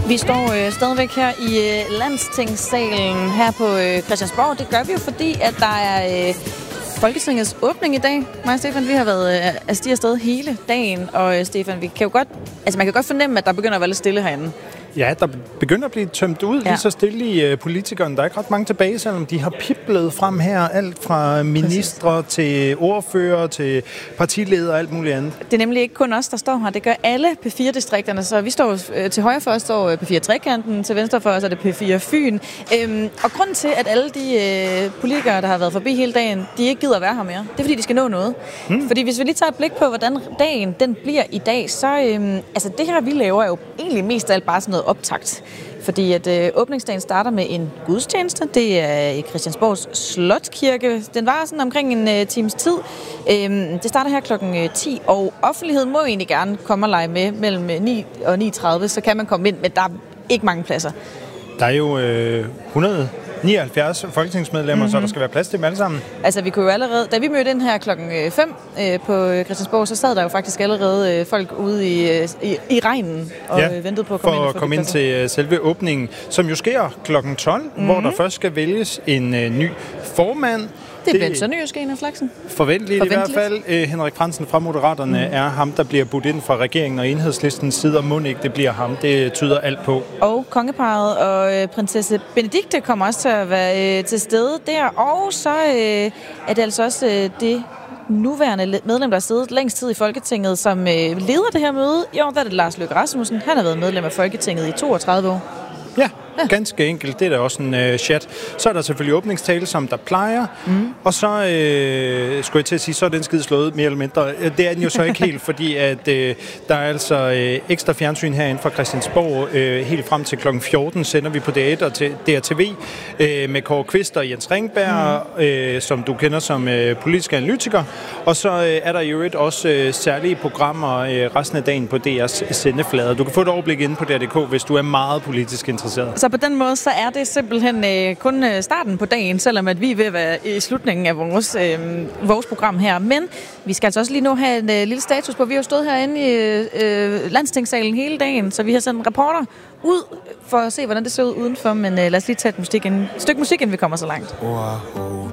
Vi står stadigvæk her i Landstingssalen her på Christiansborg. Det gør vi jo, fordi at der er Folketingets åbning i dag. Mig og Stefan, vi har været afsted hele dagen, og Stefan, man kan jo godt fornemme, at der begynder at være lidt stille herinde. Ja, der begynder at blive tømt ud lige så stille i politikerne. Der er ikke ret mange tilbage, selvom de har piblet frem her. Alt fra ministre til ordfører til partiledere og alt muligt andet. Det er nemlig ikke kun os, der står her. Det gør alle P4-distrikterne. Så vi står til højre for os, står P4-trekanten. Til venstre for os er det P4 Fyn. Og grunden til, at alle de politikere, der har været forbi hele dagen, de ikke gider være her mere, det er, fordi de skal nå noget. Fordi hvis vi lige tager et blik på, hvordan dagen den bliver i dag, så det her, vi laver, er jo egentlig mest af alt bare sådan noget optakt. Fordi at åbningsdagen starter med en gudstjeneste. Det er i Christiansborgs Slotskirke. Den var sådan omkring en times tid. Det starter her klokken 10, og offentligheden må egentlig gerne komme og lege med mellem 9 og 9.30, så kan man komme ind, men der er ikke mange pladser. Der er jo 179 folketingsmedlemmer, så der skal være plads til dem alle sammen. Altså, vi kunne jo allerede, da vi mødte ind her klokken 5 på Christiansborg, så sad der jo faktisk allerede folk ude i regnen og ventede på at komme ind. For at komme ind til selve åbningen, som jo sker klokken 12, hvor der først skal vælges en ny formand. Det bliver en sønderjysk en af slagsen. Forventeligt i hvert fald. Henrik Frandsen fra Moderaterne er ham, der bliver budt ind fra regeringen og Enhedslistens side, og må ikke det bliver ham. Det tyder alt på. Og kongeparret og prinsesse Benedikte kommer også til at være til stede der. Og så er det altså også det nuværende medlem, der har siddet længst tid i Folketinget, som leder det her møde. I år der er det Lars Løkke Rasmussen. Han har været medlem af Folketinget i 32 år. Ja, ganske enkelt. Det er da også en chat. Så er der selvfølgelig åbningstale, som der plejer. Og så skulle jeg til at sige, så er den skide slået mere eller mindre. Det er den jo så ikke helt, fordi at der er altså ekstra fjernsyn herinde fra Christiansborg. Helt frem til klokken 14 sender vi på DR1 og til DRTV med Kåre Kvist og Jens Ringberg, som du kender som politisk analytiker. Og så er der jo også særlige programmer resten af dagen på DR's sendeflader. Du kan få et overblik inde på DR.dk, hvis du er meget politisk interesseret. Så på den måde, så er det simpelthen kun starten på dagen, selvom at vi er ved at være i slutningen af vores program her. Men vi skal altså også lige nu have en lille status på. Vi har jo stået herinde i Landstingssalen hele dagen, så vi har sendt en reporter ud for at se, hvordan det ser ud udenfor. Men lad os lige tage et stykke musik, inden vi kommer så langt.